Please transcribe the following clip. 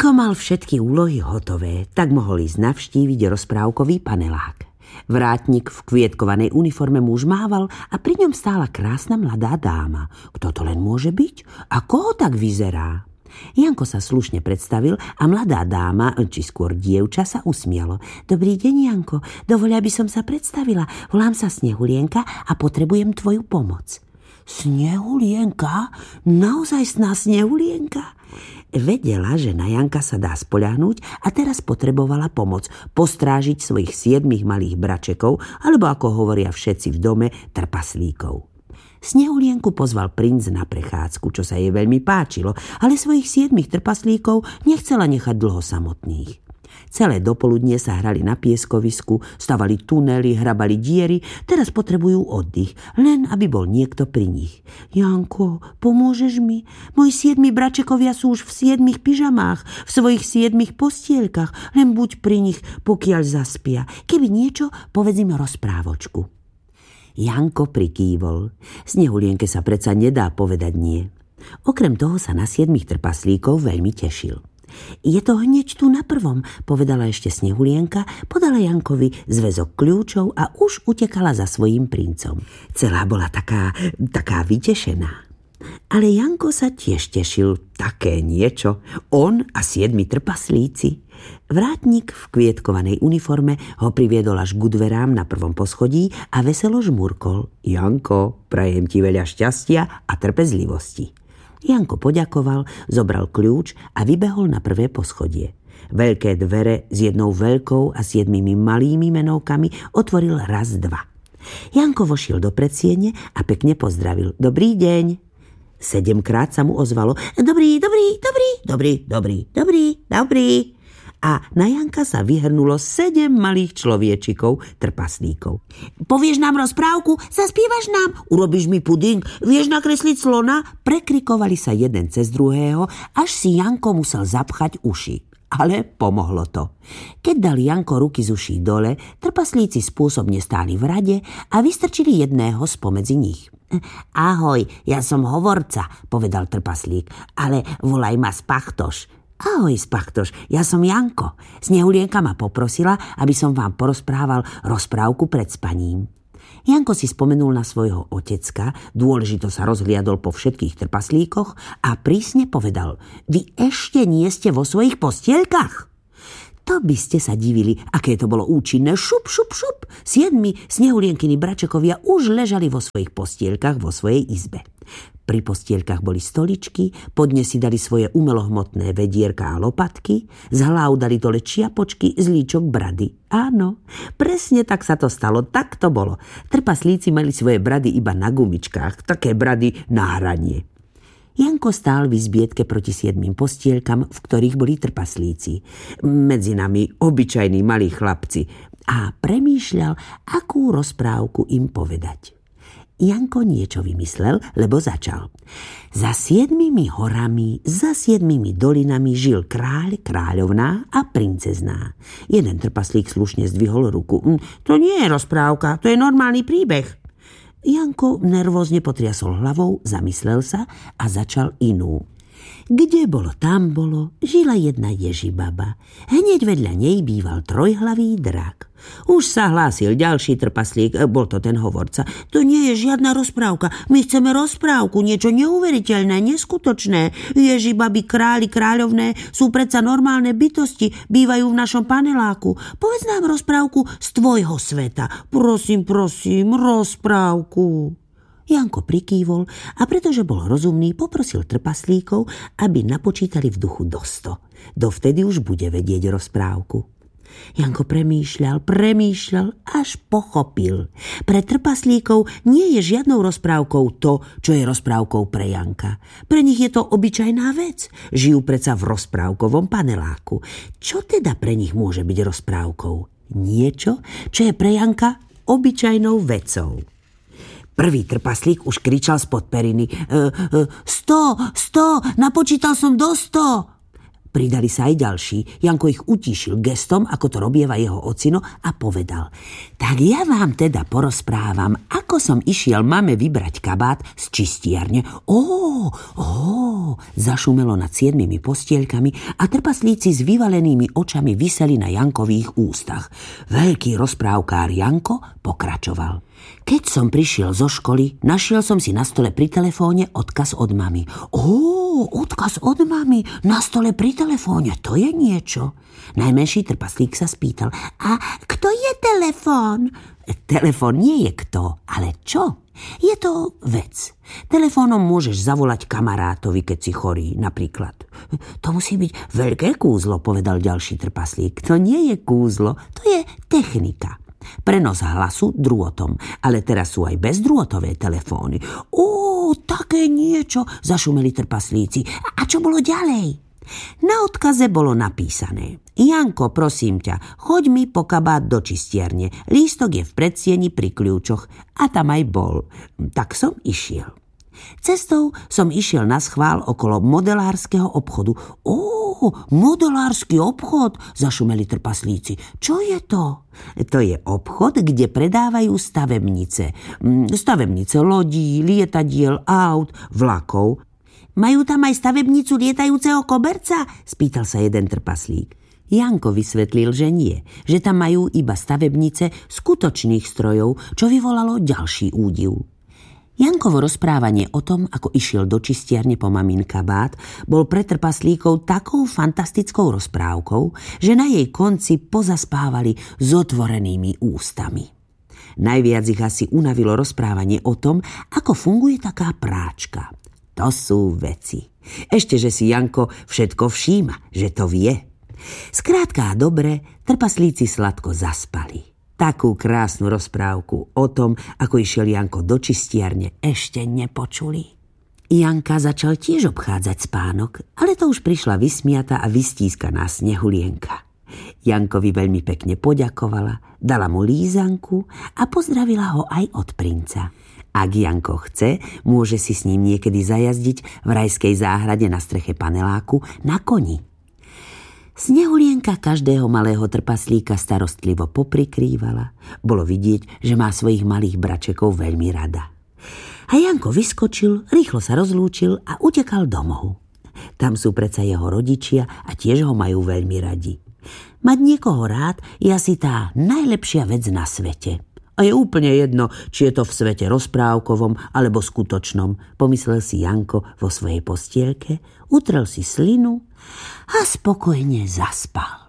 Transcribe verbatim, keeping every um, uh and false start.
Janko mal všetky úlohy hotové, tak mohol ísť navštíviť rozprávkový panelák. Vrátnik v kvietkovanej uniforme mu už mával a pri ňom stála krásna mladá dáma. Kto to len môže byť? A koho tak vyzerá? Janko sa slušne predstavil a mladá dáma, či skôr dievča, sa usmialo. Dobrý deň, Janko, dovoľ, aby som sa predstavila. Volám sa Snehulienka a potrebujem tvoju pomoc. Snehulienka? Naozajstná Snehulienka? Vedela, že na Janka sa dá spoľahnúť a teraz potrebovala pomoc postrážiť svojich siedmich malých bračekov, alebo ako hovoria všetci v dome, trpaslíkov. Snehulienku pozval princ na prechádzku, čo sa jej veľmi páčilo, ale svojich siedmich trpaslíkov nechcela nechať dlho samotných. Celé dopoludnie sa hrali na pieskovisku, stavali tunely, hrabali diery, teraz potrebujú oddych, len aby bol niekto pri nich. Janko, pomôžeš mi? Moji siedmi bračekovia sú už v siedmich pyžamách, v svojich siedmich postielkach, len buď pri nich, pokiaľ zaspia. Keby niečo, povedz im rozprávočku. Janko prikývol. Snehulienke sa predsa nedá povedať nie. Okrem toho sa na siedmich trpaslíkov veľmi tešil. Je to hneď tu na prvom, povedala ešte Snehulienka, podala Jankovi zväzok kľúčov a už utekala za svojím princom. Celá bola taká, taká vytešená. Ale Janko sa tiež tešil, také niečo. On a siedmi trpaslíci. Vrátnik v kvietkovanej uniforme ho priviedol až k dverám na prvom poschodí a veselo žmurkol. Janko, prajem ti veľa šťastia a trpezlivosti. Janko poďakoval, zobral kľúč a vybehol na prvé poschodie. Veľké dvere s jednou veľkou a siedmimi malými menovkami otvoril raz dva. Janko vošiel do predsiene a pekne pozdravil. Dobrý deň. Sedemkrát sa mu ozvalo. Dobrý, dobrý, dobrý, dobrý, dobrý, dobrý, dobrý. A na Janka sa vyhrnulo sedem malých človečikov, trpaslíkov. Povieš nám rozprávku? Zaspievaš nám? Urobíš mi puding? Vieš nakresliť slona? Prekrikovali sa jeden cez druhého, až si Janko musel zapchať uši. Ale pomohlo to. Keď dal Janko ruky z uší dole, trpaslíci spôsobne stáli v rade a vystrčili jedného spomedzi nich. Ahoj, ja som hovorca, povedal trpaslík, ale volaj ma Spachtoš. Ahoj, Spachtoš, ja som Janko. Snehulienka ma poprosila, aby som vám porozprával rozprávku pred spaním. Janko si spomenul na svojho otecka, dôležito sa rozhliadol po všetkých trpaslíkoch a prísne povedal: Vy ešte nie ste vo svojich postielkach? To by ste sa divili, aké to bolo účinné. Šup, šup, šup. Siedmi Snehulienkini bračekovia už ležali vo svojich postielkach vo svojej izbe. Pri postielkach boli stoličky, pod ne si dali svoje umelohmotné vedierka a lopatky, z hlav dali dole čiapočky, z líčok brady. Áno, presne tak sa to stalo, tak to bolo. Trpaslíci mali svoje brady iba na gumičkách, také brady na hranie. Janko stál v izbietke proti siedmým postielkam, v ktorých boli trpaslíci. Medzi nami obyčajní malí chlapci. A premýšľal, akú rozprávku im povedať. Janko niečo vymyslel, lebo začal. Za siedmimi horami, za siedmimi dolinami žil kráľ, kráľovná a princezná. Jeden trpaslík slušne zdvihol ruku. To nie je rozprávka, to je normálny príbeh. Janko nervózne potriasol hlavou, zamyslel sa a začal inú. Kde bolo, tam bolo, žila jedna ježibaba. Hneď vedľa nej býval trojhlavý drak. Už sa hlásil ďalší trpaslík, bol to ten hovorca. To nie je žiadna rozprávka, my chceme rozprávku, niečo neuveriteľné, neskutočné. Ježibaby, králi, kráľovné sú predsa normálne bytosti, bývajú v našom paneláku. Povedz nám rozprávku z tvojho sveta. Prosím, prosím, rozprávku. Janko prikývol a pretože bol rozumný, poprosil trpaslíkov, aby napočítali v duchu do sto. Dovtedy už bude vedieť rozprávku. Janko premýšľal, premýšľal, až pochopil. Pre trpaslíkov nie je žiadnou rozprávkou to, čo je rozprávkou pre Janka. Pre nich je to obyčajná vec. Žijú predsa v rozprávkovom paneláku. Čo teda pre nich môže byť rozprávkou? Niečo, čo je pre Janka obyčajnou vecou. Prvý trpaslík už kričal spod periny. E, e, sto, sto, napočítal som do sto. Pridali sa aj ďalší. Janko ich utíšil gestom, ako to robieva jeho ocino, a povedal: tak ja vám teda porozprávam, ako som išiel mame vybrať kabát z čistiarne. Ó, ó, zašumelo nad siedmimi postielkami a trpaslíci s vyvalenými očami viseli na Jankových ústach. Veľký rozprávkár Janko pokračoval: keď som prišiel zo školy, našiel som si na stole pri telefóne odkaz od mamy. Ó, odkaz od mamy na stole pri telefóne, to je niečo. Najmenší trpaslík sa spýtal: a kto je telefón? Telefón nie je kto, ale čo? Je to vec. Telefónom môžeš zavolať kamarátovi, keď si chorý, napríklad. To musí byť veľké kúzlo, povedal ďalší trpaslík. To nie je kúzlo, to je technika. Prenos hlasu drôtom, ale teraz sú aj bezdrôtové telefóny. Ó, také niečo, zašumeli trpaslíci. A čo bolo ďalej? Na odkaze bolo napísané: Janko, prosím ťa, choď mi po kabát do čistiarne. Lístok je v predsieni pri kľúčoch. A tam aj bol. Tak som išiel. Cestou som išiel na schvál okolo modelárskeho obchodu. Ó, modelársky obchod, zašumeli trpaslíci. Čo je to? To je obchod, kde predávajú stavebnice. Stavebnice lodí, lietadiel, aut, vlakov. Majú tam aj stavebnicu lietajúceho koberca? Spýtal sa jeden trpaslík. Janko vysvetlil, že nie, že tam majú iba stavebnice skutočných strojov, čo vyvolalo ďalší údiv. Jankovo rozprávanie o tom, ako išiel do čistiarne po mamin kabát, bol pre trpaslíkov takou fantastickou rozprávkou, že na jej konci pozaspávali s otvorenými ústami. Najviac ich asi unavilo rozprávanie o tom, ako funguje taká práčka. To sú veci. Ešte, že si Janko všetko všíma, že to vie. Skrátka a dobre, trpaslíci sladko zaspali. Takú krásnu rozprávku o tom, ako išiel Janko do čistiarne, ešte nepočuli. Janka začal tiež obchádzať spánok, ale to už prišla vysmiata a vystískaná Snehulienka. Jankovi veľmi pekne poďakovala, dala mu lízanku a pozdravila ho aj od princa. Ak Janko chce, môže si s ním niekedy zajazdiť v rajskej záhrade na streche paneláku na koni. Snehulienka každého malého trpaslíka starostlivo poprikrývala. Bolo vidieť, že má svojich malých bračekov veľmi rada. A Janko vyskočil, rýchlo sa rozlúčil a utekal domov. Tam sú predsa jeho rodičia a tiež ho majú veľmi radi. Mať niekoho rád je asi tá najlepšia vec na svete. A je úplne jedno, či je to v svete rozprávkovom alebo skutočnom, pomyslel si Janko vo svojej postielke, utrel si slinu a spokojne zaspal.